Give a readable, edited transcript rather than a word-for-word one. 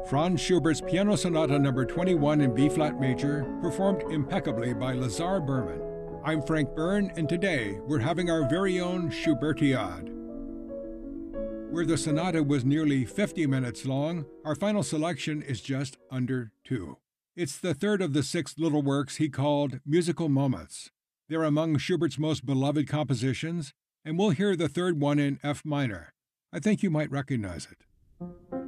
Franz Schubert's Piano Sonata No. 21 in B-flat major, performed impeccably by Lazar Berman. I'm Frank Byrne, and today we're having our very own Schubertiade. Where the sonata was nearly 50 minutes long, our final selection is just under 2. It's the third of the 6 little works he called musical moments. They're among Schubert's most beloved compositions, and we'll hear the third one in F minor. I think you might recognize it.